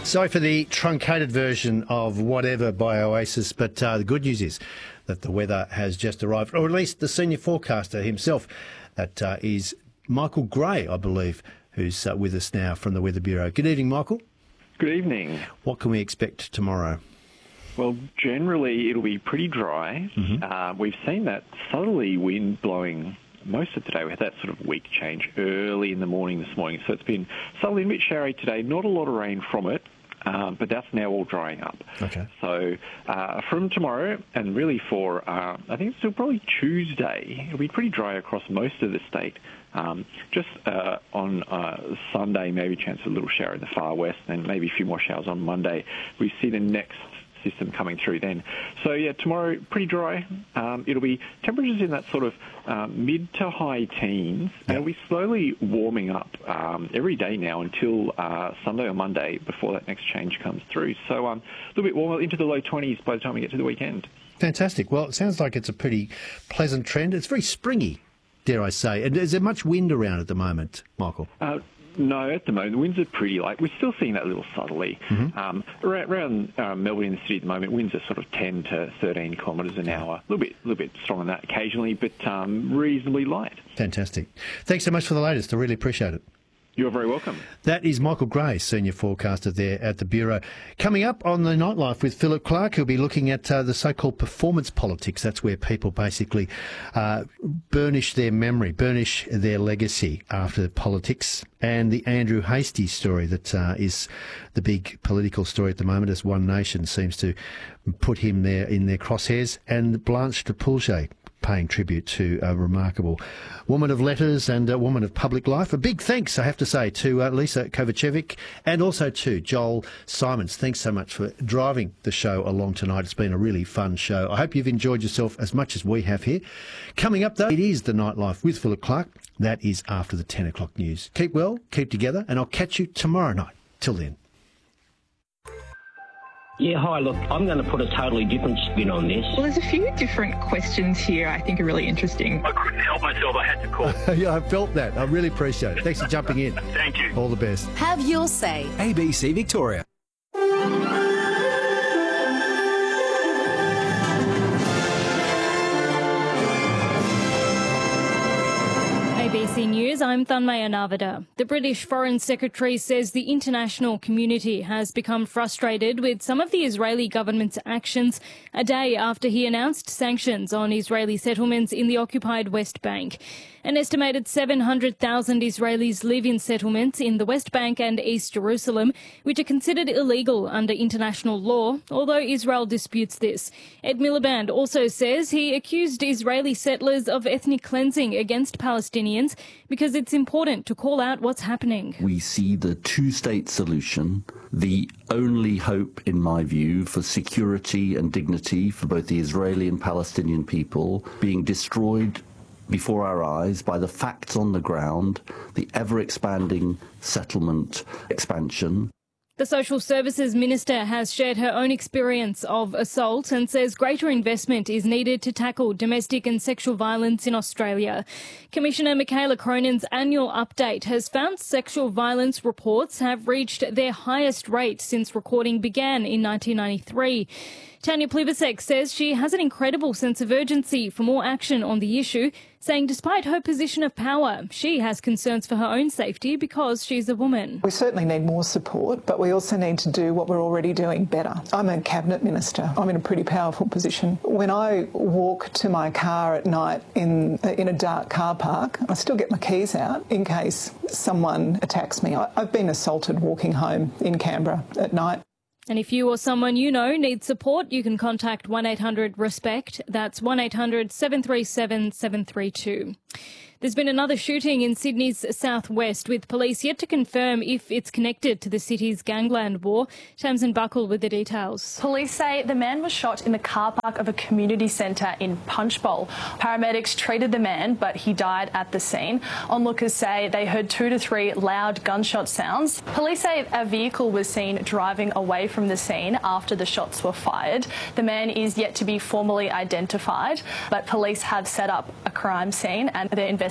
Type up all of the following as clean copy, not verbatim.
Sorry for the truncated version of Whatever by Oasis, but the good news is that the weather has just arrived, or at least the senior forecaster himself. That is Michael Gray, I believe, who's with us now from the Weather Bureau. Good evening, Michael. Good evening. What can we expect tomorrow? Well, generally it'll be pretty dry. We've seen that southerly wind blowing most of the day. We had that sort of weak change early in the morning this morning. So it's been southerly and a bit showery today. Not a lot of rain from it, but that's now all drying up. Okay. So from tomorrow and really for, I think it's still probably Tuesday, it'll be pretty dry across most of the state. Just on Sunday, maybe a chance of a little shower in the far west, and maybe a few more showers on Monday. We see the next system coming through then. So yeah, tomorrow pretty dry. It'll be temperatures in that sort of mid to high teens, and it'll be slowly warming up every day now until Sunday or Monday before that next change comes through. So a little bit warmer into the low 20s by the time we get to the weekend. Fantastic. Well, it sounds like it's a pretty pleasant trend. It's very springy, dare I say. And is there much wind around at the moment, Michael? No, at the moment, the winds are pretty light. We're still seeing that little subtly. Around Melbourne in the city at the moment, winds are sort of 10 to 13 kilometres an hour. A little bit stronger than that occasionally, but reasonably light. Fantastic. Thanks so much for the latest. I really appreciate it. You're very welcome. That is Michael Gray, senior forecaster there at the Bureau. Coming up on the Nightlife with Philip Clark, he'll be looking at the so-called performance politics. That's where people basically burnish their memory, burnish their legacy after politics. And the Andrew Hastie story that is the big political story at the moment, as One Nation seems to put him there in their crosshairs. And Blanche de Pouget paying tribute to a remarkable woman of letters and a woman of public life. A big thanks, I have to say, to Lisa Kovacevic and also to Joel Simons. Thanks so much for driving the show along tonight. It's been a really fun show. I hope you've enjoyed yourself as much as we have here. Coming up, though, it is the Nightlife with Philip Clark. That is after the 10 o'clock news. Keep well, keep together, and I'll catch you tomorrow night. Till then. Yeah, hi, look, I'm going to put a totally different spin on this. Well, there's a few different questions here I think are really interesting. I couldn't help myself, I had to call. Yeah, I felt that. I really appreciate it. Thanks for jumping in. Thank you. All the best. Have your say. ABC Victoria. ABC News, I'm Thanmaya Navada. The British Foreign Secretary says the international community has become frustrated with some of the Israeli government's actions a day after he announced sanctions on Israeli settlements in the occupied West Bank. An estimated 700,000 Israelis live in settlements in the West Bank and East Jerusalem, which are considered illegal under international law, although Israel disputes this. Ed Miliband also says he accused Israeli settlers of ethnic cleansing against Palestinians because it's important to call out what's happening. We see the two-state solution, the only hope, in my view, for security and dignity for both the Israeli and Palestinian people, being destroyed before our eyes by the facts on the ground, the ever-expanding settlement expansion. The Social Services Minister has shared her own experience of assault and says greater investment is needed to tackle domestic and sexual violence in Australia. Commissioner Michaela Cronin's annual update has found sexual violence reports have reached their highest rate since recording began in 1993. Tanya Plibersek says she has an incredible sense of urgency for more action on the issue, saying despite her position of power, she has concerns for her own safety because she's a woman. We certainly need more support, but we also need to do what we're already doing better. I'm a cabinet minister. I'm in a pretty powerful position. When I walk to my car at night in a dark car park, I still get my keys out in case someone attacks me. I've been assaulted walking home in Canberra at night. And if you or someone you know needs support, you can contact 1-800-RESPECT. That's 1-800-737-732. There's been another shooting in Sydney's southwest, with police yet to confirm if it's connected to the city's gangland war. Tamsin Buckle with the details. Police say the man was shot in the car park of a community centre in Punchbowl. Paramedics treated the man, but he died at the scene. Onlookers say they heard 2 to 3 loud gunshot sounds. Police say a vehicle was seen driving away from the scene after the shots were fired. The man is yet to be formally identified, but police have set up a crime scene and they're investigating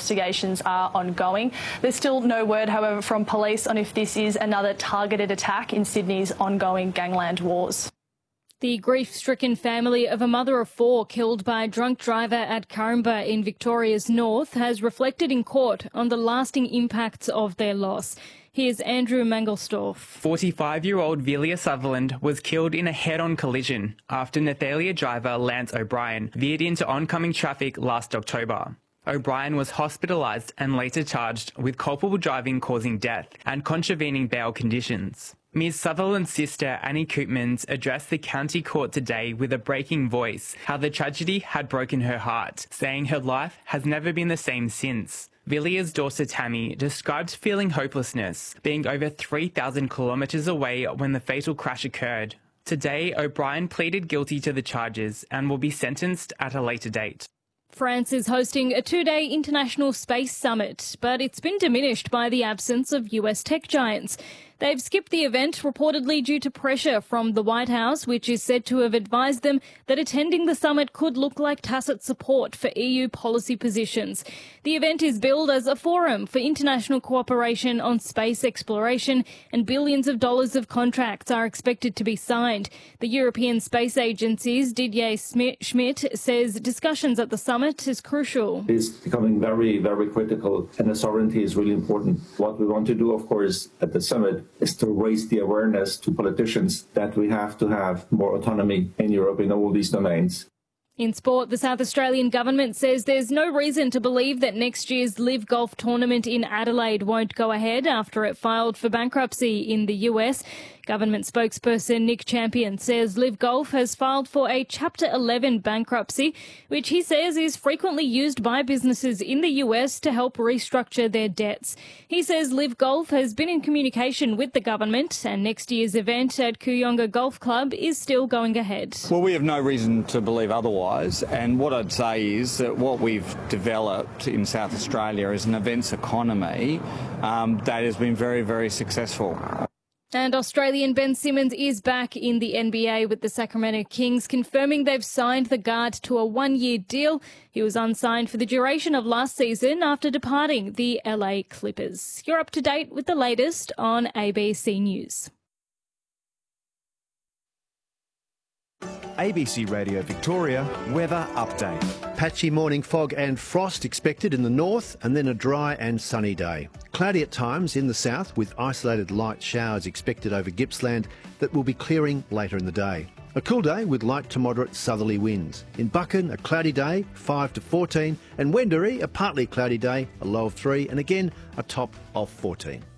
investigations are ongoing. There's still no word, however, from police on if this is another targeted attack in Sydney's ongoing gangland wars. The grief-stricken family of a mother of 4 killed by a drunk driver at Caringbah in Victoria's north has reflected in court on the lasting impacts of their loss. Here's Andrew Mangelsdorf. 45-year-old Villia Sutherland was killed in a head-on collision after Nathalia driver Lance O'Brien veered into oncoming traffic last October. O'Brien was hospitalised and later charged with culpable driving causing death and contravening bail conditions. Ms Sutherland's sister Annie Koopmans addressed the county court today with a breaking voice how the tragedy had broken her heart, saying her life has never been the same since. Villia's daughter Tammy described feeling hopelessness, being over 3,000 kilometres away when the fatal crash occurred. Today, O'Brien pleaded guilty to the charges and will be sentenced at a later date. France is hosting a 2-day international space summit, but it's been diminished by the absence of US tech giants. They've skipped the event reportedly due to pressure from the White House, which is said to have advised them that attending the summit could look like tacit support for EU policy positions. The event is billed as a forum for international cooperation on space exploration, and billions of dollars of contracts are expected to be signed. The European Space Agency's Didier Schmidt says discussions at the summit is crucial. It's becoming very, very critical, and the sovereignty is really important. What we want to do, of course, at the summit is to raise the awareness to politicians that we have to have more autonomy in Europe in all these domains. In sport, the South Australian government says there's no reason to believe that next year's Live Golf tournament in Adelaide won't go ahead after it filed for bankruptcy in the US. Government spokesperson Nick Champion says Live Golf has filed for a Chapter 11 bankruptcy, which he says is frequently used by businesses in the US to help restructure their debts. He says Live Golf has been in communication with the government, and next year's event at Kooyonga Golf Club is still going ahead. Well, we have no reason to believe otherwise, and what I'd say is that what we've developed in South Australia is an events economy that has been very, very successful. And Australian Ben Simmons is back in the NBA with the Sacramento Kings, confirming they've signed the guard to a 1-year deal. He was unsigned for the duration of last season after departing the LA Clippers. You're up to date with the latest on ABC News. ABC Radio Victoria weather update. Patchy morning fog and frost expected in the north, and then a dry and sunny day. Cloudy at times in the south with isolated light showers expected over Gippsland that will be clearing later in the day. A cool day with light to moderate southerly winds. In Buchan, a cloudy day, 5 to 14, and Wendouree, a partly cloudy day, a low of 3, and again a top of 14.